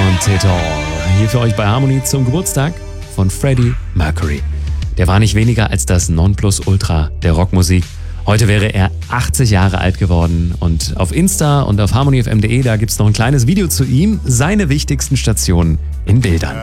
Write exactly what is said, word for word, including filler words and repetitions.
Don't It All. Hier für euch bei Harmony zum Geburtstag von Freddie Mercury. Der war nicht weniger als das Nonplusultra der Rockmusik. Heute wäre er achtzig Jahre alt geworden und auf Insta und auf harmony f m punkt d e, da gibt es noch ein kleines Video zu ihm, seine wichtigsten Stationen in Bildern.